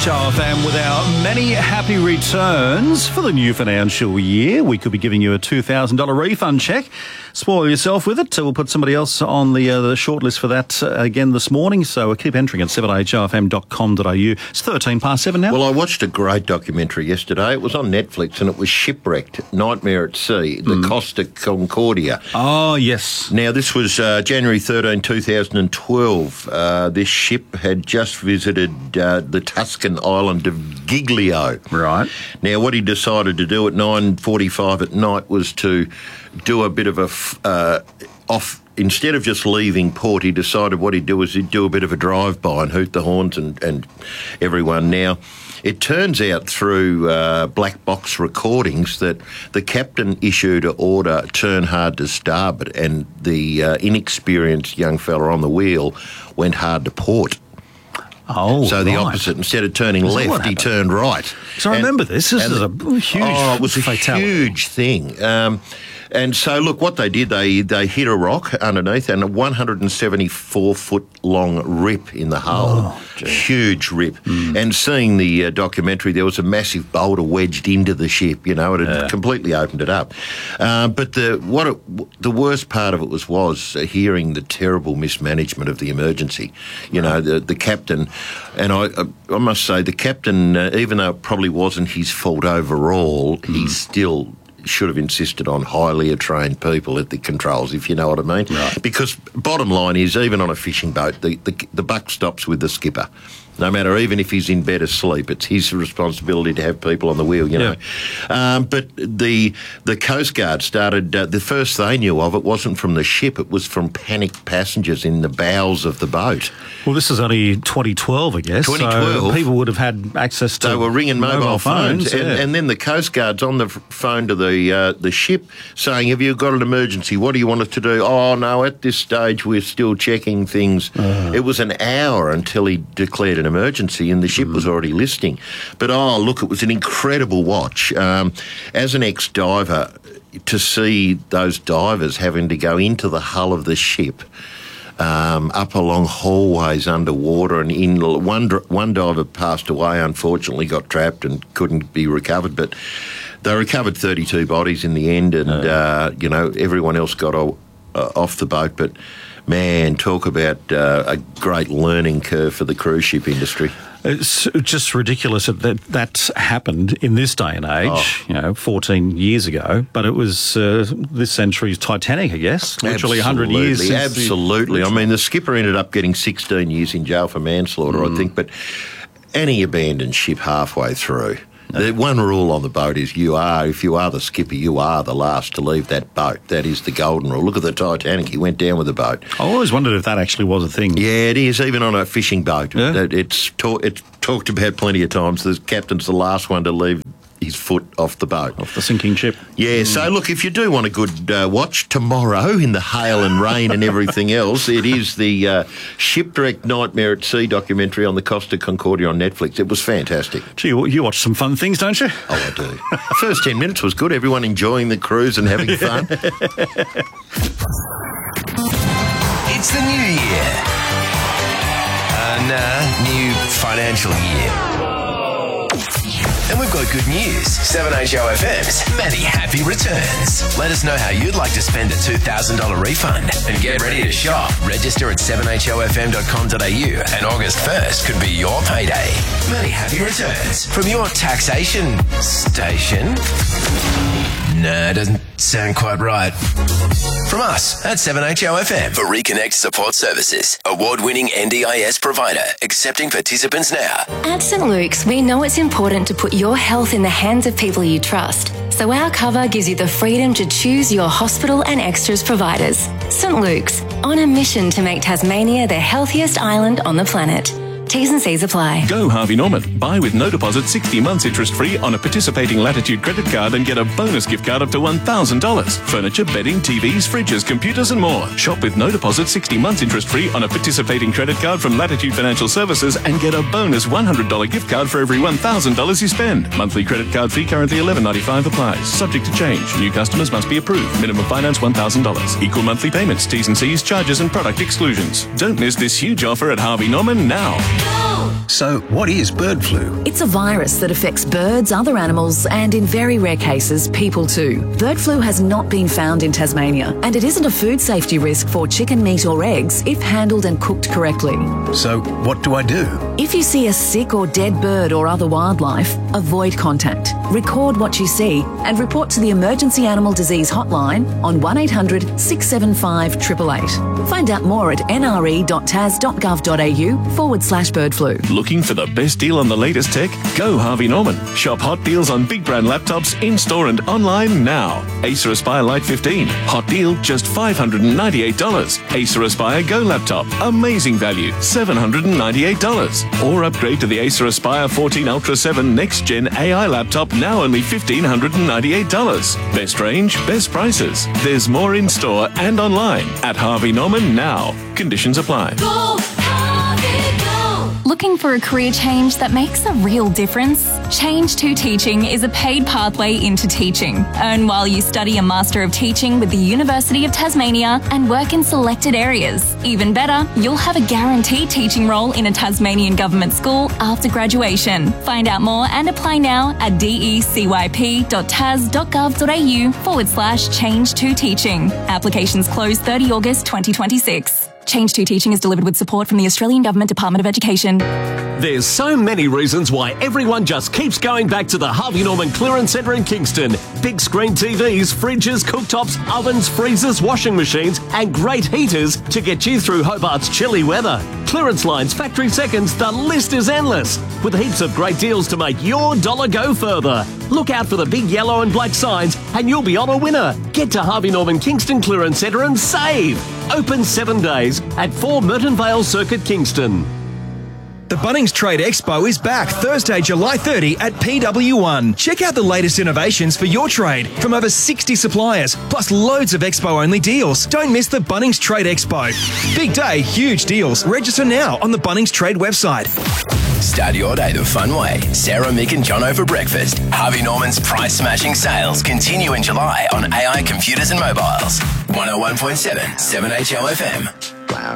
7HRFM with our many happy returns for the new financial year. We could be giving you a $2,000 refund check. Spoil yourself with it. We'll put somebody else on the shortlist for that again this morning. So keep entering at 7hrfm.com.au. It's 13 past 7 now. Well, I watched a great documentary yesterday. It was on Netflix and it was Shipwrecked, Nightmare at Sea, the Costa Concordia. Oh, yes. Now, this was January 13, 2012. This ship had just visited the Tuscan island of Giglio. Right. Now, what he decided to do at 9:45 at night was to do a bit of a instead of just leaving port, he decided what he'd do was he'd do a bit of a drive-by and hoot the horns and everyone. Now, it turns out through black box recordings that the captain issued an order, turn hard to starboard, and the inexperienced young fella on the wheel went hard to port. Oh, so the opposite. Instead of turning left, he turned right. So I remember this. This is a huge it was a fatality. huge thing. And so, look, what they did, they hit a rock underneath and a 174-foot-long rip in the hull. Oh, huge rip. And seeing the documentary, there was a massive boulder wedged into the ship, it had completely opened it up. But the worst part of it was hearing the terrible mismanagement of the emergency. The captain, and I must say, the captain, even though it probably wasn't his fault overall, he still should have insisted on highly trained people at the controls, if you know what I mean. Right. Because bottom line is, even on a fishing boat, the buck stops with the skipper. No matter, even if he's in bed asleep, it's his responsibility to have people on the wheel, know. But the Coast Guard started, the first they knew of it wasn't from the ship, it was from panicked passengers in the bowels of the boat. Well, this is only 2012, I guess. 2012. So people would have had access to They were ringing mobile phones. yeah. And then the Coast Guard's on the phone to the ship saying, have you got an emergency? What do you want us to do? Oh, no, at this stage we're still checking things. It was an hour until he declared an emergency and the ship was already listing. But, look, it was an incredible watch. As an ex-diver, to see those divers having to go into the hull of the ship, up along hallways underwater, and one diver passed away, unfortunately got trapped and couldn't be recovered, but they recovered 32 bodies in the end, and everyone else got off the boat. But man, talk about a great learning curve for the cruise ship industry. It's just ridiculous that that's happened in this day and age, 14 years ago. But it was this century's Titanic, I guess. Literally 100 years since. Absolutely. I mean, the skipper ended up getting 16 years in jail for manslaughter, I think. But any abandoned ship halfway through, the one rule on the boat is if you are the skipper, you are the last to leave that boat. That is the golden rule. Look at the Titanic. He went down with the boat. I always wondered if that actually was a thing. Yeah, it is, even on a fishing boat. Yeah? It's talked about plenty of times. The captain's the last one to leave his foot off the boat. Off the sinking ship. Yeah, so look, if you do want a good watch tomorrow in the hail and rain and everything else, it is the Shipwrecked Nightmare at Sea documentary on the Costa Concordia on Netflix. It was fantastic. Gee, you watch some fun things, don't you? Oh, I do. First 10 minutes was good. Everyone enjoying the cruise and having fun. It's the new year. New financial year. And we've got good news. 7HOFM's many happy returns. Let us know how you'd like to spend a $2,000 refund. And get ready to shop. Register at 7HOFM.com.au and August 1st could be your payday. Many happy returns from your taxation station. Nah, doesn't sound quite right. From us at 7HOFM. For Reconnect Support Services, award-winning NDIS provider, accepting participants now. At St. Luke's, we know it's important to put your health in the hands of people you trust. So our cover gives you the freedom to choose your hospital and extras providers. St. Luke's, on a mission to make Tasmania the healthiest island on the planet. T's and C's apply. Go Harvey Norman. Buy with no deposit 60 months interest-free on a participating Latitude credit card and get a bonus gift card up to $1,000. Furniture, bedding, TVs, fridges, computers and more. Shop with no deposit 60 months interest-free on a participating credit card from Latitude Financial Services and get a bonus $100 gift card for every $1,000 you spend. Monthly credit card fee currently $11.95 applies. Subject to change. New customers must be approved. Minimum finance $1,000. Equal monthly payments. T's and C's, charges and product exclusions. Don't miss this huge offer at Harvey Norman now. Go! So, what is bird flu? It's a virus that affects birds, other animals, and in very rare cases, people too. Bird flu has not been found in Tasmania, and it isn't a food safety risk for chicken meat or eggs if handled and cooked correctly. So, what do I do? If you see a sick or dead bird or other wildlife, avoid contact. Record what you see and report to the Emergency Animal Disease Hotline on 1800 675 888. Find out more at nre.tas.gov.au/bird flu. Looking for the best deal on the latest tech? Go Harvey Norman. Shop hot deals on big brand laptops in-store and online now. Acer Aspire Lite 15. Hot deal, just $598. Acer Aspire Go laptop. Amazing value, $798. Or upgrade to the Acer Aspire 14 Ultra 7 Next Gen AI laptop, now only $1,598. Best range, best prices. There's more in-store and online at Harvey Norman now. Conditions apply. Looking for a career change that makes a real difference? Change to Teaching is a paid pathway into teaching. Earn while you study a Master of Teaching with the University of Tasmania and work in selected areas. Even better, you'll have a guaranteed teaching role in a Tasmanian government school after graduation. Find out more and apply now at decyp.tas.gov.au/change to teaching. Applications close 30 August 2026. Change to Teaching is delivered with support from the Australian Government Department of Education. There's so many reasons why everyone just keeps going back to the Harvey Norman Clearance Centre in Kingston. Big screen TVs, fridges, cooktops, ovens, freezers, washing machines and great heaters to get you through Hobart's chilly weather. Clearance lines, factory seconds, the list is endless. With heaps of great deals to make your dollar go further. Look out for the big yellow and black signs and you'll be on a winner. Get to Harvey Norman Kingston Clearance Centre and save. Open 7 days at 4 Merton Vale Circuit, Kingston. The Bunnings Trade Expo is back Thursday, July 30 at PW1. Check out the latest innovations for your trade from over 60 suppliers, plus loads of expo-only deals. Don't miss the Bunnings Trade Expo. Big day, huge deals. Register now on the Bunnings Trade website. Start your day the fun way. Sarah, Mick and Jono for breakfast. Harvey Norman's price-smashing sales continue in July on AI computers and mobiles. 101.7 7HL FM.